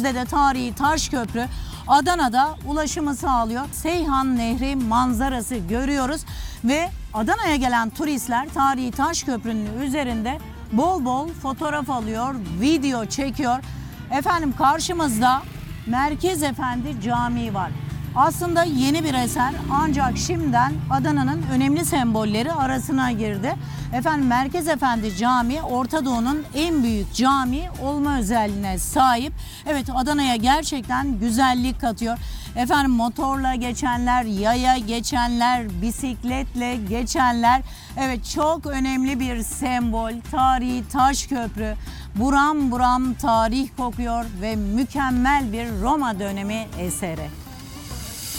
Önümüzde de tarihi Taşköprü Adana'da ulaşımı sağlıyor. Seyhan Nehri manzarası görüyoruz ve Adana'ya gelen turistler tarihi Taşköprü'nün üzerinde bol bol fotoğraf alıyor, video çekiyor. Efendim karşımızda Merkez Efendi Camii var. Aslında yeni bir eser ancak şimdiden Adana'nın önemli sembolleri arasına girdi. Efendim Merkez Efendi Camii Orta Doğu'nun en büyük camii olma özelliğine sahip. Evet, Adana'ya gerçekten güzellik katıyor. Efendim motorla geçenler, yaya geçenler, bisikletle geçenler. Evet, çok önemli bir sembol. Tarihi Taşköprü buram buram tarih kokuyor ve mükemmel bir Roma dönemi eseri.